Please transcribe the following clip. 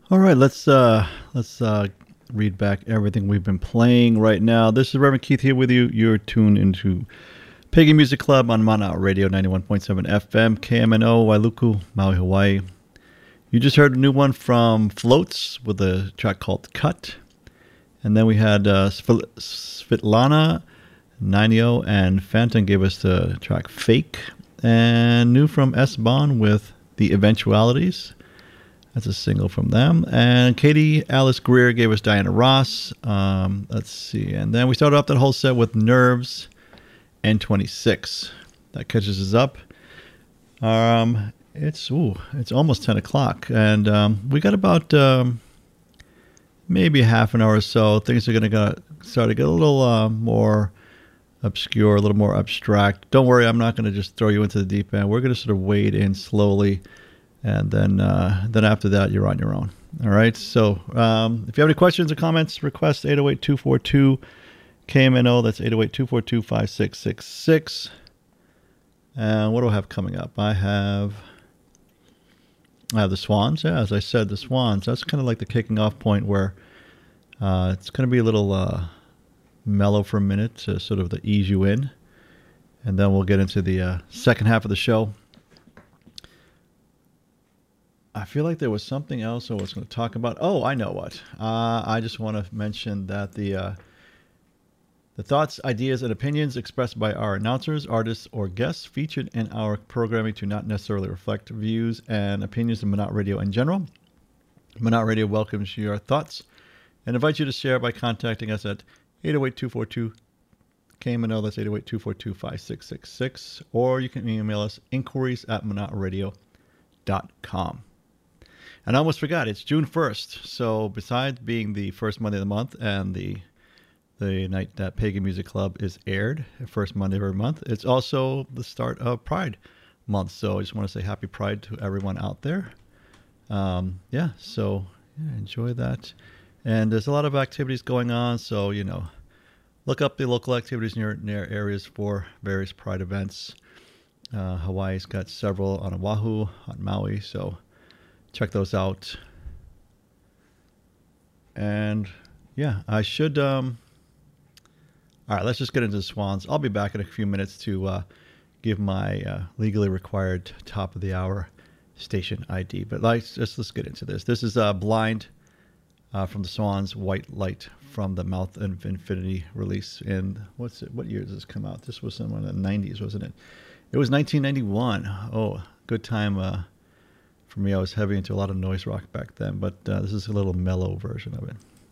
All right, let's read back everything we've been playing right now. This is Reverend Keith here with you. You're tuned into Pagan Music Club on Mana Radio 91.7 FM, KMNO, Wailuku, Maui, Hawaii. You just heard a new one from Floats with a track called Cut. And then we had Svetlana Ninio and Phantom gave us the track Fake. And new from S-Bon with The Eventualities. That's a single from them. And Katie Alice Greer gave us Diana Ross. Let's see. And then we started off that whole set with Nerves and 26. That catches us up. It's almost 10 o'clock. And we got about maybe half an hour or so. Things are going to start to get a little more obscure, a little more abstract. Don't worry, I'm not going to just throw you into the deep end. We're going to sort of wade in slowly. And then after that, you're on your own. All right. So if you have any questions or comments, request 808-242-KMNO. That's 808-242-5666. And what do I have coming up? I have the Swans. Yeah, as I said, the Swans. That's kind of like the kicking off point where it's going to be a little mellow for a minute to sort of ease you in. And then we'll get into the second half of the show. I feel like there was something else I was going to talk about. Oh, I know what. I just want to mention that the thoughts, ideas, and opinions expressed by our announcers, artists, or guests featured in our programming do not necessarily reflect views and opinions of Manat Radio in general. Manat Radio welcomes your thoughts and invites you to share by contacting us at 808-242-KMNO. That's 808-242-5666. Or you can email us inquiries@manatradio.com. And I almost forgot, it's June 1st. So besides being the first Monday of the month and the night that Pagan Music Club is aired, first Monday of every month, it's also the start of Pride Month. So I just want to say happy Pride to everyone out there. So enjoy that. And there's a lot of activities going on. So, look up the local activities near areas for various Pride events. Hawaii's got several on Oahu, on Maui. So check those out. And I should. All right, let's just get into the Swans. I'll be back in a few minutes to give my legally required top of the hour station ID. But let's get into this. This is Blind from the Swans, White Light from the Mouth of Infinity release. In what year does this come out? This was sometime in the 90s, wasn't it? It was 1991. Oh, good time. For me, I was heavy into a lot of noise rock back then, but this is a little mellow version of it.